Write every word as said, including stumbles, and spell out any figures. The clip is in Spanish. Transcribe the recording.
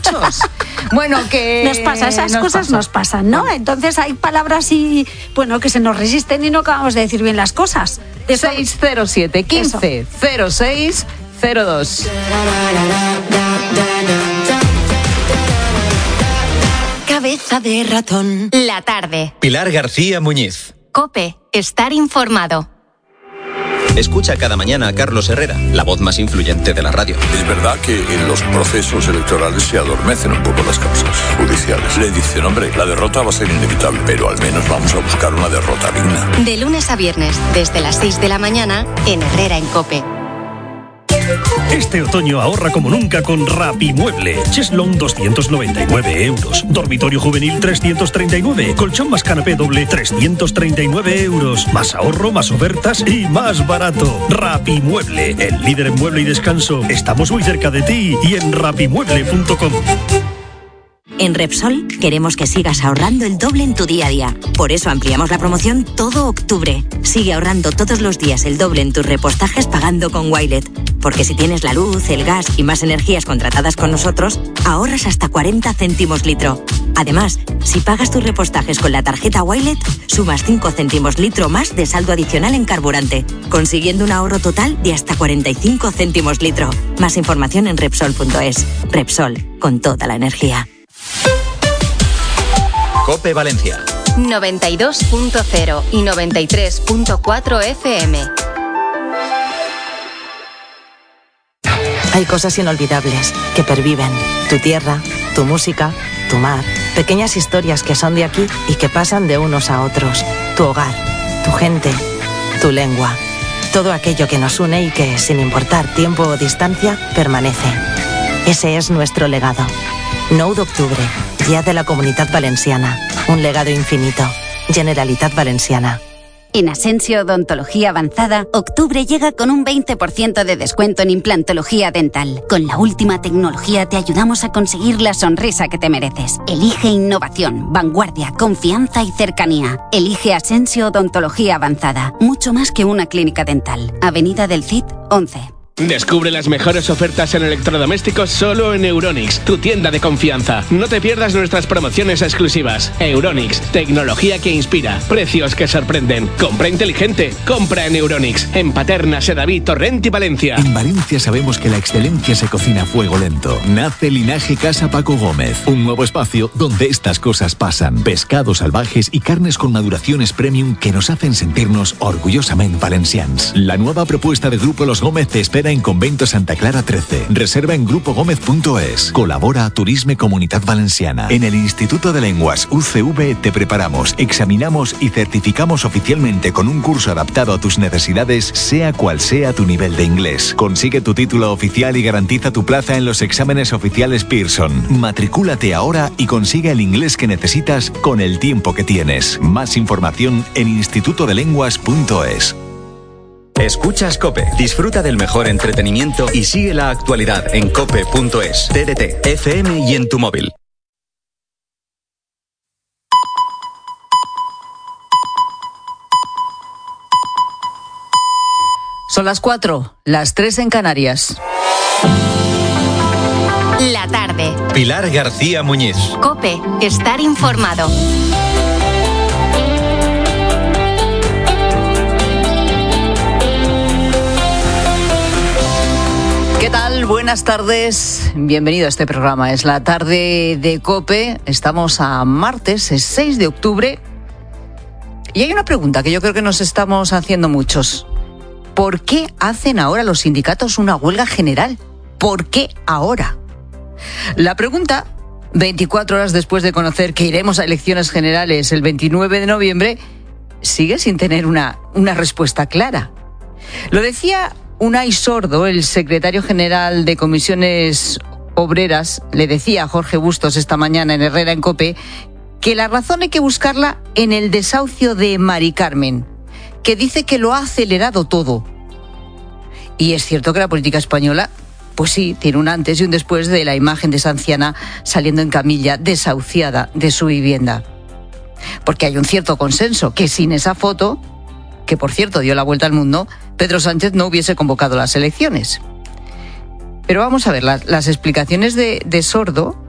muchos. Bueno, que... Nos pasa, esas nos cosas pasa. nos pasan, ¿no? Entonces hay palabras y, bueno, que se nos resisten y no acabamos de decir bien las cosas. seis cero siete, quince, cero seis cero dos. Cabeza de ratón. La tarde. Pilar García Muñiz. COPE. Estar informado. Escucha cada mañana a Carlos Herrera, la voz más influyente de la radio. Es verdad que en los procesos electorales se adormecen un poco las causas judiciales. Le dicen, hombre, la derrota va a ser inevitable, pero al menos vamos a buscar una derrota digna. De lunes a viernes, desde las seis de la mañana, en Herrera en COPE. Este otoño ahorra como nunca con Rapimueble. Cheslong doscientos noventa y nueve euros. Dormitorio juvenil trescientos treinta y nueve. Colchón más canapé doble trescientos treinta y nueve euros. Más ahorro, más ofertas y más barato. Rapimueble, el líder en mueble y descanso. Estamos muy cerca de ti y en rapimueble punto com. En Repsol queremos que sigas ahorrando el doble en tu día a día. Por eso ampliamos la promoción todo octubre. Sigue ahorrando todos los días el doble en tus repostajes pagando con Wilet. Porque si tienes la luz, el gas y más energías contratadas con nosotros, ahorras hasta cuarenta céntimos litro. Además, si pagas tus repostajes con la tarjeta Wilet, sumas cinco céntimos litro más de saldo adicional en carburante, consiguiendo un ahorro total de hasta cuarenta y cinco céntimos litro. Más información en Repsol punto es. Repsol, con toda la energía. COPE Valencia. noventa y dos punto cero y noventa y tres punto cuatro F M. Hay cosas inolvidables que perviven. Tu tierra, tu música, tu mar. Pequeñas historias que son de aquí y que pasan de unos a otros. Tu hogar, tu gente, tu lengua. Todo aquello que nos une y que, sin importar tiempo o distancia, permanece. Ese es nuestro legado. nou d'octubre, Día de la Comunitat Valenciana. Un legado infinito. Generalitat Valenciana. En Asensio Odontología Avanzada, octubre llega con un veinte por ciento de descuento en implantología dental. Con la última tecnología te ayudamos a conseguir la sonrisa que te mereces. Elige innovación, vanguardia, confianza y cercanía. Elige Asensio Odontología Avanzada. Mucho más que una clínica dental. Avenida del Cid, once. Descubre las mejores ofertas en electrodomésticos solo en Euronics, tu tienda de confianza. No te pierdas nuestras promociones exclusivas. Euronics, tecnología que inspira, precios que sorprenden. Compra inteligente, compra en Euronics. En Paterna, Sedaví, Torrent y Valencia. En Valencia sabemos que la excelencia se cocina a fuego lento. Nace Linaje Casa Paco Gómez, un nuevo espacio donde estas cosas pasan. Pescados salvajes y carnes con maduraciones premium que nos hacen sentirnos orgullosamente valencians. La nueva propuesta de Grupo Los Gómez te espera en Convento Santa Clara trece. Reserva en grupo gómez punto es. Colabora Turisme Comunitat Valenciana. En el Instituto de Lenguas U C V te preparamos, examinamos y certificamos oficialmente con un curso adaptado a tus necesidades, sea cual sea tu nivel de inglés. Consigue tu título oficial y garantiza tu plaza en los exámenes oficiales Pearson. Matricúlate ahora y consigue el inglés que necesitas con el tiempo que tienes. Más información en instituto de lenguas punto es. Escuchas COPE. Disfruta del mejor entretenimiento y sigue la actualidad en cope punto es, T D T, F M y en tu móvil. Son las cuatro, las tres en Canarias. La tarde. Pilar García Muñiz. COPE. Estar informado. ¿Qué tal? Buenas tardes. Bienvenido a este programa. Es la tarde de COPE. Estamos a martes, es seis de octubre. Y hay una pregunta que yo creo que nos estamos haciendo muchos. ¿Por qué hacen ahora los sindicatos una huelga general? ¿Por qué ahora? La pregunta, veinticuatro horas después de conocer que iremos a elecciones generales el veintinueve de noviembre, sigue sin tener una, una respuesta clara. Lo decía Unai Sordo, el secretario general de Comisiones Obreras, le decía a Jorge Bustos esta mañana en Herrera en COPE que la razón hay que buscarla en el desahucio de Mari Carmen, que dice que lo ha acelerado todo. Y es cierto que la política española, pues sí, tiene un antes y un después de la imagen de esa anciana saliendo en camilla desahuciada de su vivienda. Porque hay un cierto consenso que sin esa foto, que por cierto dio la vuelta al mundo, Pedro Sánchez no hubiese convocado las elecciones. Pero vamos a ver, las, las explicaciones de, de Sordo